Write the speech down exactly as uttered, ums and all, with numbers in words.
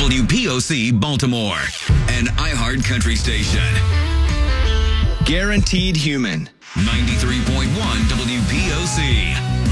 W P O C Baltimore, an iHeart Country station. Guaranteed Human. ninety-three point one W P O C.